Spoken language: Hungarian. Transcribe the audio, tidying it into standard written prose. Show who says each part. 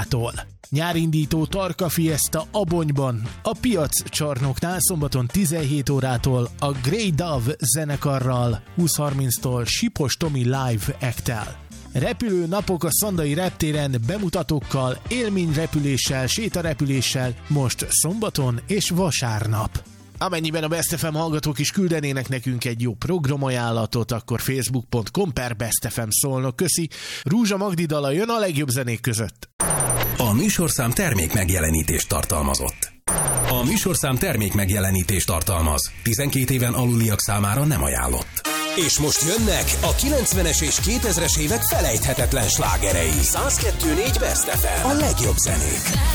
Speaker 1: Zenekárától. Nyárindító Tarka Fiesta Abonyban, a Piac csarnoknál szombaton 17 órától a Grey Dove zenekarral, 20:30-tól Sipos Tomi Live Act-tel. Repülő napok a Szandai reptéren bemutatókkal, élményrepüléssel, sétarepüléssel most szombaton és vasárnap. Amennyiben a Best FM hallgatók is küldenének nekünk egy jó programajánlatot, akkor facebook.com/Best FM szólnak. Köszi. Rúzsa Magdi dala jön a legjobb zenék között.
Speaker 2: A műsorszám termék megjelenítést tartalmazott. A műsorszám termék megjelenítést tartalmaz. 12 éven aluliak számára nem ajánlott. És most jönnek a 90-es és 2000-es évek felejthetetlen slágerei. 102.4 Best FM. A legjobb zenék.